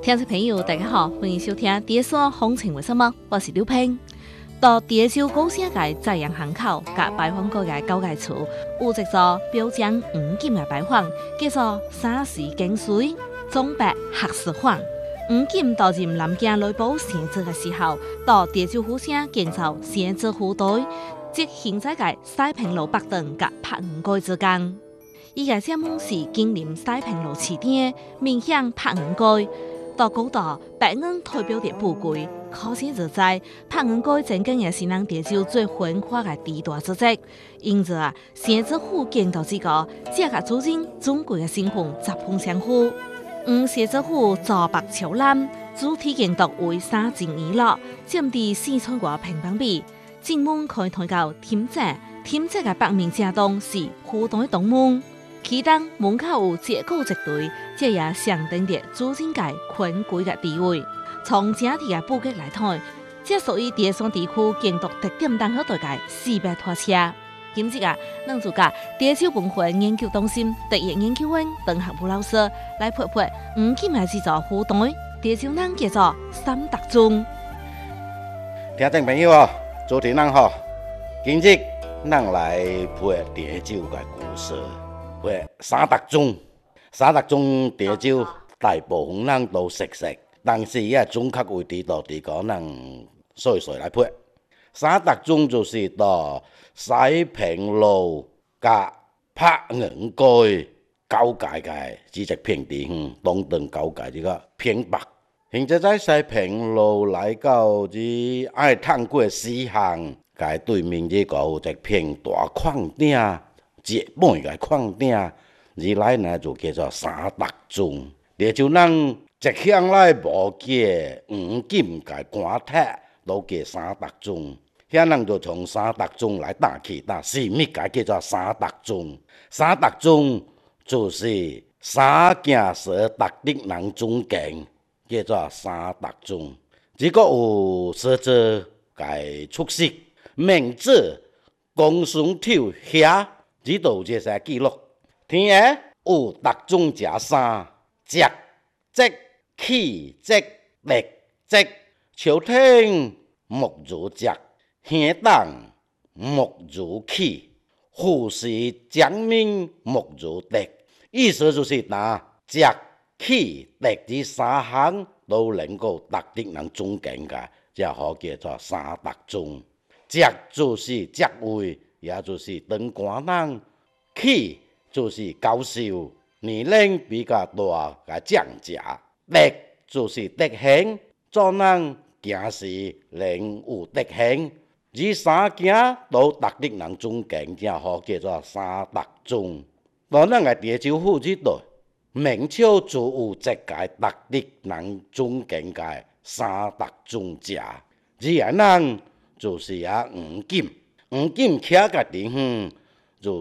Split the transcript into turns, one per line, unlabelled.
听众朋友，大家好，欢迎收听《第一线风情为什么》，我是刘平。到第一州高新界载阳巷口，甲拜访过嘅交界处，有一座标奖黄金嘅牌坊，叫做沙市景水中白黑石坊。黄金到任南京内部城镇嘅时候，到第一州府城建造城镇府队，即现在嘅西平路北段甲柏园街之间。伊嘅正门是紧邻西平路起点，面向柏园街。到高度白银代表着富贵，可想而知，柏园街曾经也是咱地州最繁华嘅地段之一。因此城镇府建造之后，这个主人尊贵嘅身份十分相符。城镇府皂白桥蓝，主体建筑为3层2楼，占地4000多平方米。正门可以看到天井，天井嘅北面正东是府台东门。其中门口有结构一对，这也象征着主人界权贵的地位。从整体的布局来看，这属于第一线地区建筑特点当好大概400拖车。今日咱就甲第一州文化研究中心特约研究员邓学武老师来陪陪黄金的制作府台，第一州人叫做三达钟。
听众朋友啊，主持人好，今日咱来陪第一州的故事。喂，三达钟，三达钟地州大部分人都熟悉，但是伊个准确位置到底讲咱细细来配。三达钟就是到西平路甲柏园街交界嘅这一片地方，东段交界这个偏北。现在在西平路来到这爱探过西巷，介对面这个有一片大矿顶。一半嘅矿顶，而来呢就叫做三达钟。就咱一向来无记黄金嘅官铁，都叫三达钟。遐人就从三达钟来打去，打是物个叫做三达钟。三达钟就是三件蛇达的人中间，叫做三达钟。如果有说做嘅出色，名字公孙跳遐。指导这些记录，天下有达钟食三，石即气即力即，朝廷木如石，乡党木如气，富士江面木如地。意思就是拿石气力这三项都能够达得人中间的，才好叫做三达钟。石就是职位。也就是当官人，气就是高寿，年龄比较大嘅长者，德就是德行，做人行事能有德行，这三件都达得人中间，才好叫做三达钟。当咱嘅地州府这度，明朝就有一个达得人中间嘅三达钟者，这样人就是黄金。黄金徛个地方，